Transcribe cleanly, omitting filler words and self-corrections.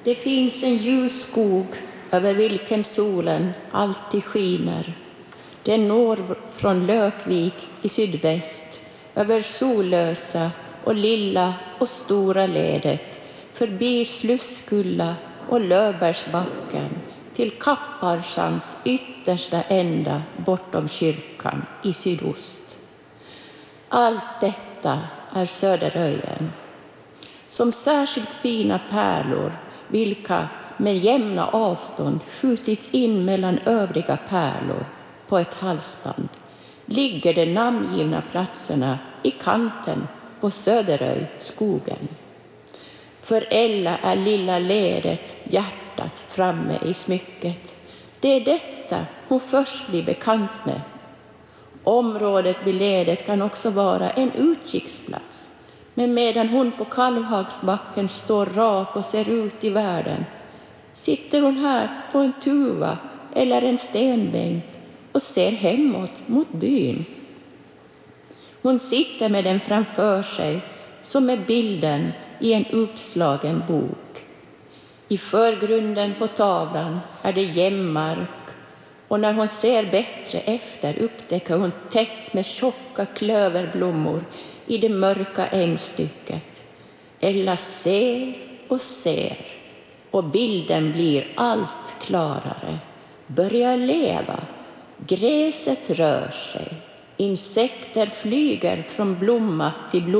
Det finns en ljus skog över vilken solen alltid skiner. Den når från Lökvik i sydväst, över Sollösa och Lilla och Stora ledet, förbi Slusskulla och Löfbergsbacken till Kapparsans yttersta ända bortom kyrkan i sydost. Allt detta är Söderöjen, som särskilt fina pärlor, vilka med jämna avstånd skjutits in mellan övriga pärlor på ett halsband, ligger de namngivna platserna i kanten på Söderöj, skogen. För Ella är lilla ledet hjärtat framme i smycket. Det är detta hon först blir bekant med. Området vid ledet kan också vara en utkiksplats, men medan hon på Kalvhagsbacken står rak och ser ut i världen, sitter hon här på en tuva eller en stenbänk och ser hemåt mot byn. Hon sitter med den framför sig som är bilden i en uppslagen bok. I förgrunden på tavlan är det jämmark, och när hon ser bättre efter upptäcker hon tätt med tjocka klöverblommor i det mörka ängstycket. Ella ser och ser, och bilden blir allt klarare. Börjar leva, gräset rör sig, insekter flyger från blomma till blomma.